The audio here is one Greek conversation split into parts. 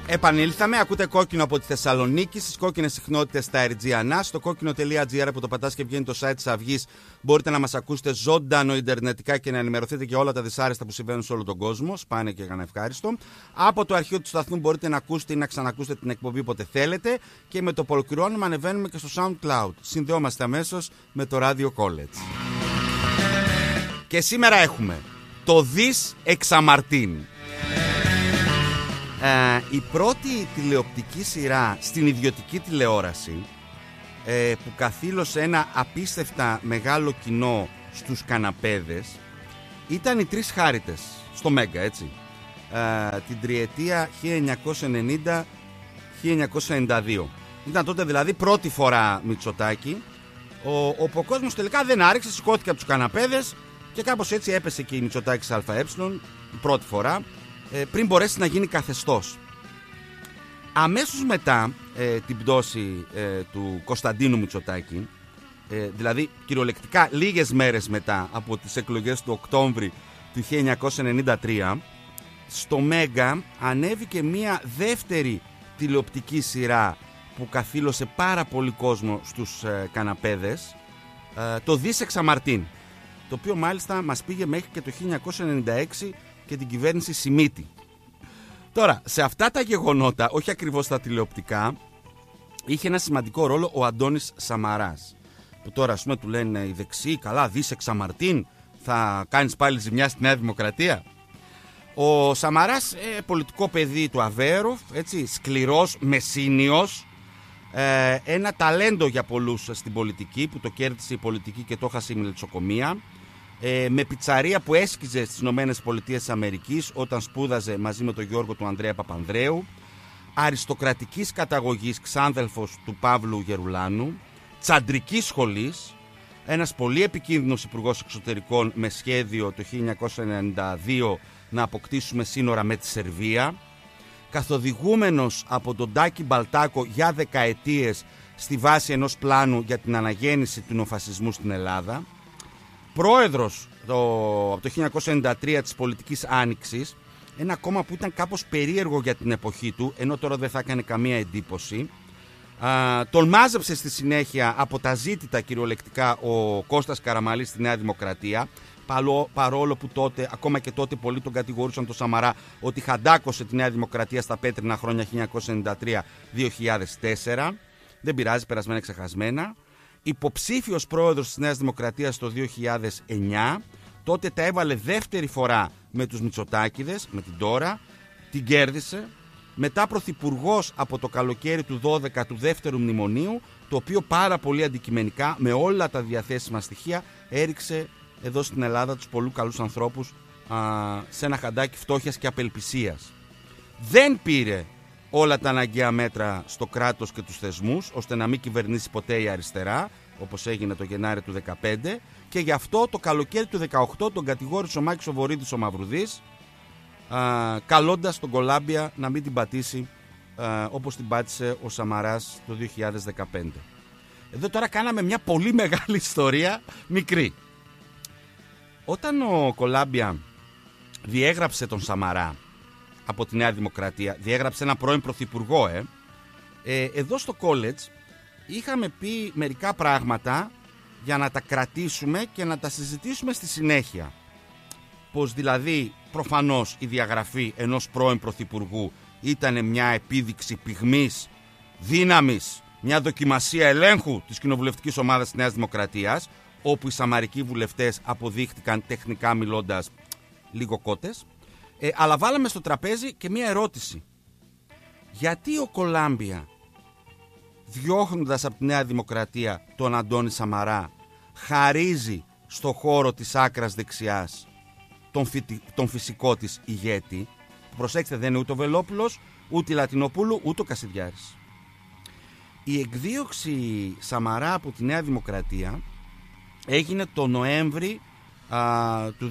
Επανήλθαμε, ακούτε Κόκκινο από τη Θεσσαλονίκη, στις κόκκινες συχνότητες στα RGANA, στο κόκκινο.gr που το πατάς και βγαίνει το site της Αυγής. Μπορείτε να μας ακούσετε ζωντανό ιντερνετικά και να ενημερωθείτε για όλα τα δυσάρεστα που συμβαίνουν σε όλο τον κόσμο. Σπάνια και ευχάριστο. Από το αρχείο του σταθμού μπορείτε να ακούσετε ή να ξανακούσετε την εκπομπή όποτε θέλετε. Και με το που ολοκληρώνουμε ανεβαίνουμε και στο SoundCloud. Συνδεόμαστε αμέσως με το Radio College. Και σήμερα έχουμε το Δις Εξαμαρτίν. Η πρώτη τηλεοπτική σειρά στην ιδιωτική τηλεόραση που καθήλωσε ένα απίστευτα μεγάλο κοινό στους καναπέδες ήταν οι Τρεις Χάριτες στο Μέγκα, έτσι, την τριετία 1990-1992. Ήταν τότε δηλαδή πρώτη φορά Μητσοτάκη, όπου ο κόσμος τελικά δεν άρεξε, σηκώθηκε από τους καναπέδες και κάπως έτσι έπεσε και η Μητσοτάκης ΑΕ πρώτη φορά, πριν μπορέσει να γίνει καθεστώς. Αμέσως μετά την πτώση του Κωνσταντίνου Μητσοτάκη, δηλαδή κυριολεκτικά λίγες μέρες μετά από τις εκλογές του Οκτώβρη του 1993, στο Μέγκα ανέβηκε μια δεύτερη τηλεοπτική σειρά που καθήλωσε πάρα πολύ κόσμο στους καναπέδες, το Δις Εξαμαρτίν, το οποίο μάλιστα μας πήγε μέχρι και το 1996 και την κυβέρνηση Σιμίτη. Τώρα, σε αυτά τα γεγονότα, όχι ακριβώς τα τηλεοπτικά, είχε ένα σημαντικό ρόλο ο Αντώνης Σαμαράς, που τώρα ας πούμε του λένε οι δεξιοί, καλά, Δις Εξαμαρτίν, θα κάνεις πάλι ζημιά στη Νέα Δημοκρατία. Ο Σαμαράς, πολιτικό παιδί του Αβέροφ, έτσι, σκληρός, μεσίνιος, ένα ταλέντο για πολλούς στην πολιτική, που το κέρδισε η πολιτική και το έχασε η μελισσοκομεία, με πιτσαρία που έσκιζε στις ΗΠΑ όταν σπούδαζε μαζί με τον Γιώργο του Ανδρέα Παπανδρέου, αριστοκρατικής καταγωγής, ξάδελφος του Παύλου Γερουλάνου, τσαντρικής σχολής, ένας πολύ επικίνδυνος υπουργός εξωτερικών με σχέδιο το 1992 να αποκτήσουμε σύνορα με τη Σερβία, καθοδηγούμενος από τον Τάκη Μπαλτάκο για δεκαετίες στη βάση ενός πλάνου για την αναγέννηση του νεοφασισμού στην Ελλάδα, πρόεδρος από το 1993 της Πολιτικής Άνοιξης, ένα κόμμα που ήταν κάπως περίεργο για την εποχή του, ενώ τώρα δεν θα έκανε καμία εντύπωση. Τον μάζεψε στη συνέχεια από τα ζήτητα κυριολεκτικά ο Κώστας Καραμανλής στη Νέα Δημοκρατία, παρόλο που τότε, ακόμα και τότε, πολλοί τον κατηγορούσαν τον Σαμαρά ότι χαντάκωσε τη Νέα Δημοκρατία στα πέτρινα χρόνια 1993-2004. Δεν πειράζει, περασμένα ξεχασμένα. Υποψήφιος πρόεδρος της Νέας Δημοκρατίας το 2009, τότε τα έβαλε δεύτερη φορά με τους Μητσοτάκηδες, με την τώρα, την κέρδισε. Μετά πρωθυπουργός από το καλοκαίρι του 12 του δεύτερου μνημονίου, το οποίο πάρα πολύ αντικειμενικά, με όλα τα διαθέσιμα στοιχεία, έριξε εδώ στην Ελλάδα τους πολλούς καλούς ανθρώπους σε ένα χαντάκι φτώχειας και απελπισίας. Δεν πήρε όλα τα αναγκαία μέτρα στο κράτος και τους θεσμούς, ώστε να μην κυβερνήσει ποτέ η αριστερά, όπως έγινε το Γενάρη του 2015, και γι' αυτό το καλοκαίρι του 2018 τον κατηγόρησε ο Μάκης ο Βορύδης ο Μαυρουδής, καλώντας τον Κολάμπια να μην την πατήσει όπως την πάτησε ο Σαμαράς το 2015. Εδώ τώρα κάναμε μια πολύ μεγάλη ιστορία, μικρή. Όταν ο Κολάμπια διέγραψε τον Σαμαρά από τη Νέα Δημοκρατία, διέγραψε ένα πρώην πρωθυπουργό, εδώ στο college είχαμε πει μερικά πράγματα για να τα κρατήσουμε και να τα συζητήσουμε στη συνέχεια. Πως δηλαδή προφανώς η διαγραφή ενός πρώην πρωθυπουργού ήταν μια επίδειξη πυγμής, δύναμης, μια δοκιμασία ελέγχου της κοινοβουλευτικής ομάδας της Νέας Δημοκρατίας, όπου οι σαμαρικοί βουλευτές αποδείχτηκαν τεχνικά μιλώντας λίγο κότες. Αλλά βάλαμε στο τραπέζι και μια ερώτηση. Γιατί ο Κολάμπια, διώχνοντας από τη Νέα Δημοκρατία τον Αντώνη Σαμαρά, χαρίζει στο χώρο της άκρας δεξιάς τον φυσικό της ηγέτη, που προσέξτε δεν είναι ούτε ο Βελόπουλος, ούτε η Λατινοπούλου, ούτε ο Κασιδιάρης. Η εκδίωξη Σαμαρά από τη Νέα Δημοκρατία έγινε το Νοέμβρη του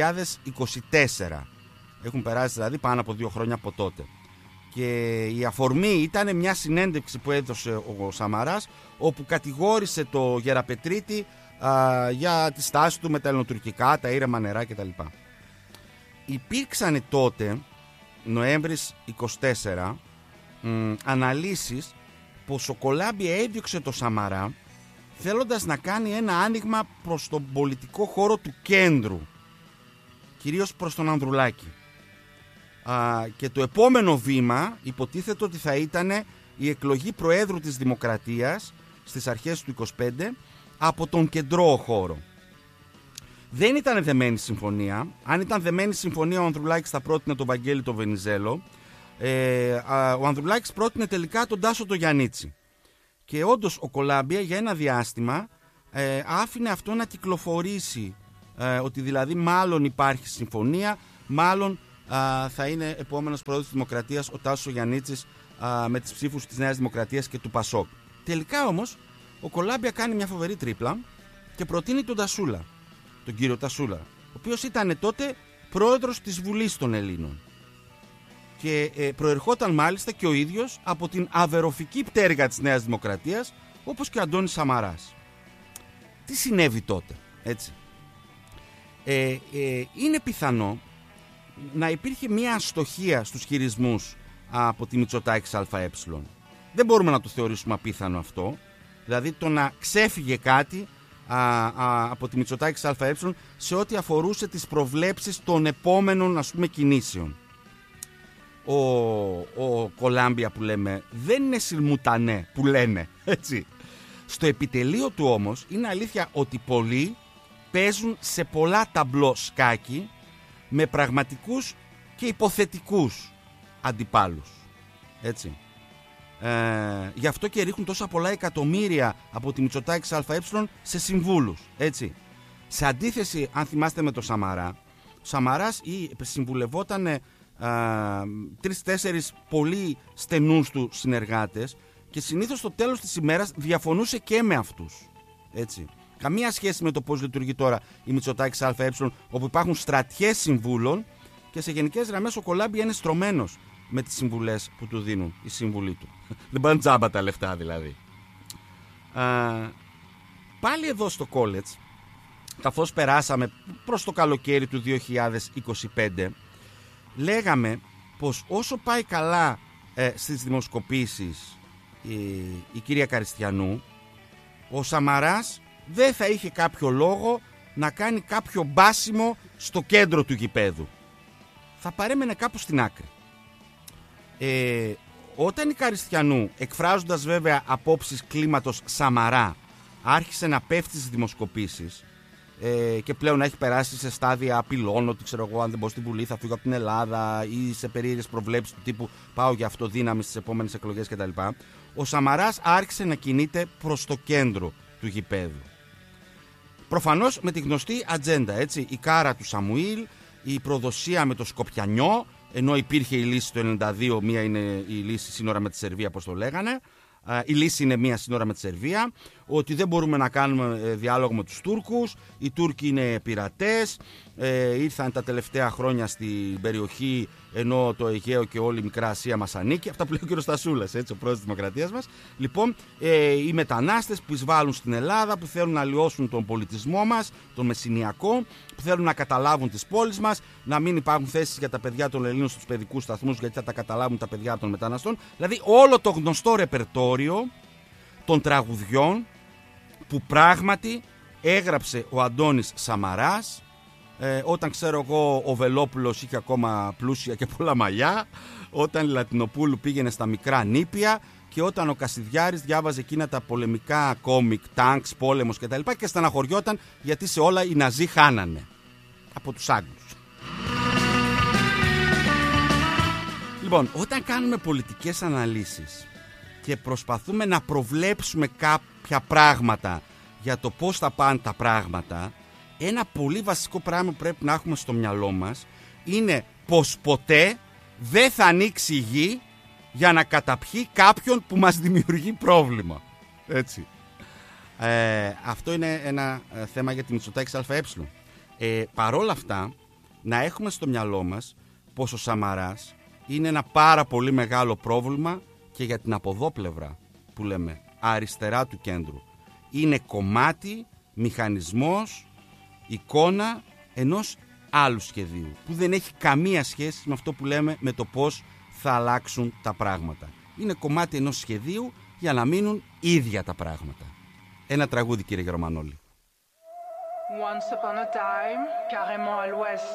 2024. Έχουν περάσει δηλαδή πάνω από 2 χρόνια από τότε. Και η αφορμή ήταν μια συνέντευξη που έδωσε ο Σαμαράς, όπου κατηγόρησε το Γεραπετρίτη για τη στάση του με τα ελληνοτουρκικά, τα ήρεμα νερά κτλ. Υπήρξαν τότε, Νοέμβρης 24, αναλύσεις πως ο Κολάμπια έδιωξε το Σαμαρά θέλοντας να κάνει ένα άνοιγμα προς τον πολιτικό χώρο του κέντρου, κυρίως προς τον Ανδρουλάκη. Και το επόμενο βήμα υποτίθεται ότι θα ήταν η εκλογή Προέδρου της Δημοκρατίας στις αρχές του 25 από τον κεντρό χώρο. Δεν ήταν δεμένη συμφωνία. Αν ήταν δεμένη συμφωνία, ο Ανδρουλάκης θα πρότεινε τον Βαγγέλη τον Βενιζέλο. Ο Ανδρουλάκης πρότεινε τελικά τον Τάσο τον Γιαννίτσι. Και όντως ο Κολάμπια για ένα διάστημα άφηνε αυτό να κυκλοφορήσει, ότι δηλαδή μάλλον υπάρχει συμφωνία, μάλλον θα είναι επόμενος πρόεδρος της Δημοκρατίας ο Τάσος Γιαννίτσης με τις ψήφους της Νέας Δημοκρατίας και του Πασόκ. Τελικά όμως ο Κολάμπια κάνει μια φοβερή τρίπλα και προτείνει τον Τασούλα, τον κύριο Τασούλα, ο οποίος ήταν τότε πρόεδρος της Βουλής των Ελλήνων και προερχόταν μάλιστα και ο ίδιος από την αβεροφική πτέρυγα της Νέας Δημοκρατίας, όπως και ο Αντώνης Σαμαράς. Τι συνέβη τότε, έτσι? Είναι πιθανό να υπήρχε μια αστοχία στους χειρισμούς από τη Μητσοτάκης ΑΕ. Δεν μπορούμε να το θεωρήσουμε απίθανο αυτό. Δηλαδή το να ξέφυγε κάτι από τη Μητσοτάκης ΑΕ σε ό,τι αφορούσε τις προβλέψεις των επόμενων, ας πούμε, κινήσεων. Ο Κολάμπια που λέμε δεν είναι σιλμουτανέ που λένε, έτσι. Στο επιτελείο του όμως είναι αλήθεια ότι πολλοί παίζουν σε πολλά ταμπλό σκάκι με πραγματικούς και υποθετικούς αντιπάλους, έτσι. Γι' αυτό και ρίχνουν τόσα πολλά εκατομμύρια από τη Μητσοτάκης ΑΕ σε συμβούλους, έτσι. Σε αντίθεση, αν θυμάστε, με το Σαμαρά, ο Σαμαράς συμβουλευόταν 3-4 πολύ στενούς του συνεργάτες και συνήθως στο τέλος της ημέρας διαφωνούσε και με αυτούς, έτσι. Καμία σχέση με το πώς λειτουργεί τώρα η Μητσοτάκης ΑΕ, όπου υπάρχουν στρατιές συμβούλων και σε γενικές γραμμές ο Κολάμπια είναι στρωμένος με τις συμβουλές που του δίνουν οι σύμβουλοι του. Δεν πάνε τζάμπα τα λεφτά δηλαδή. Πάλι εδώ στο college, καθώς περάσαμε προς το καλοκαίρι του 2025, λέγαμε πως όσο πάει καλά στις δημοσκοπήσεις η κυρία Καριστιανού, ο Σαμαράς δεν θα είχε κάποιο λόγο να κάνει κάποιο μπάσιμο στο κέντρο του γηπέδου. Θα παρέμενε κάπου στην άκρη. Όταν η Καριστιανού, εκφράζοντας βέβαια απόψεις κλίματος Σαμαρά, άρχισε να πέφτει στις δημοσκοπήσεις και πλέον έχει περάσει σε στάδια απειλών ότι, ξέρω εγώ, αν δεν μπω στην Βουλή θα φύγω από την Ελλάδα, ή σε περίεργες προβλέψεις του τύπου πάω για αυτοδύναμη στις επόμενες εκλογές κτλ. Ο Σαμαράς άρχισε να κινείται προς το κέντρο του γηπέδου. Προφανώς με τη γνωστή ατζέντα, έτσι, η κάρα του Σαμουήλ, η προδοσία με το Σκοπιανιό, ενώ υπήρχε η λύση το 1992, μία είναι η λύση σύνορα με τη Σερβία, όπως το λέγανε. Η λύση είναι μία σύνορα με τη Σερβία, ότι δεν μπορούμε να κάνουμε διάλογο με τους Τούρκους, οι Τούρκοι είναι πειρατές, ήρθαν τα τελευταία χρόνια στην περιοχή, ενώ το Αιγαίο και όλη η Μικρά Ασία μας ανήκει. Αυτά που λέει ο κ. Στασούλας, έτσι, ο πρόεδρος της Δημοκρατίας μας. Λοιπόν, οι μετανάστες που εισβάλλουν στην Ελλάδα, που θέλουν να αλλοιώσουν τον πολιτισμό μας, τον μεσηνιακό, που θέλουν να καταλάβουν τις πόλεις μας, να μην υπάρχουν θέσεις για τα παιδιά των Ελλήνων στους παιδικούς σταθμούς, γιατί θα τα καταλάβουν τα παιδιά των μεταναστών. Δηλαδή, όλο το γνωστό ρεπερτόριο των τραγουδιών που πράγματι έγραψε ο Αντώνης Σαμαράς όταν, ξέρω εγώ, ο Βελόπουλος είχε ακόμα πλούσια και πολλά μαλλιά, όταν η Λατινοπούλου πήγαινε στα μικρά νήπια και όταν ο Κασιδιάρης διάβαζε εκείνα τα πολεμικά κόμικ, τάγκς, πόλεμος κτλ. Και στεναχωριόταν γιατί σε όλα οι Ναζί χάνανε από τους Άγγλους. Λοιπόν, όταν κάνουμε πολιτικές αναλύσεις και προσπαθούμε να προβλέψουμε κάποια πράγματα για το πώς θα πάνε τα πράγματα, ένα πολύ βασικό πράγμα που πρέπει να έχουμε στο μυαλό μας είναι πως ποτέ δεν θα ανοίξει η γη για να καταπιεί κάποιον που μας δημιουργεί πρόβλημα. Έτσι. Αυτό είναι ένα θέμα για τη Μητσοτάκης ΑΕ. Παρόλα αυτά, να έχουμε στο μυαλό μας πως ο Σαμαράς είναι ένα πάρα πολύ μεγάλο πρόβλημα και για την αποδόπλευρα που λέμε αριστερά του κέντρου. Είναι κομμάτι, μηχανισμός, εικόνα ενός άλλου σχεδίου που δεν έχει καμία σχέση με αυτό που λέμε με το πώς θα αλλάξουν τα πράγματα. είναι κομμάτι ενός σχεδίου για να μείνουν ίδια τα πράγματα. Ένα τραγούδι, κύριε Γερμανόλη. Once upon a time, carrément à l'ouest